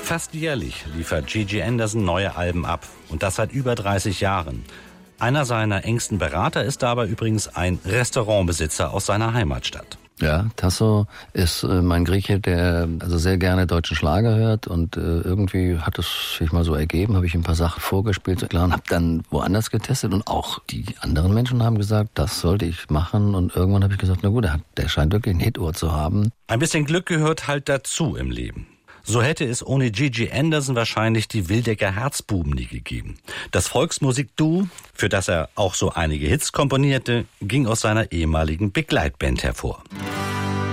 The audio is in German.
Fast jährlich liefert Gigi Anderson neue Alben ab. Und das seit über 30 Jahren. Einer seiner engsten Berater ist dabei übrigens ein Restaurantbesitzer aus seiner Heimatstadt. Ja, Tasso ist mein Grieche, der also sehr gerne deutschen Schlager hört und irgendwie hat es sich mal so ergeben, habe ich ein paar Sachen vorgespielt und habe dann woanders getestet und auch die anderen Menschen haben gesagt, das sollte ich machen und irgendwann habe ich gesagt, na gut, der scheint wirklich ein Hitohr zu haben. Ein bisschen Glück gehört halt dazu im Leben. So hätte es ohne Gigi Anderson wahrscheinlich die Wildecker Herzbuben nie gegeben. Das Volksmusikduo, für das er auch so einige Hits komponierte, ging aus seiner ehemaligen Begleitband hervor.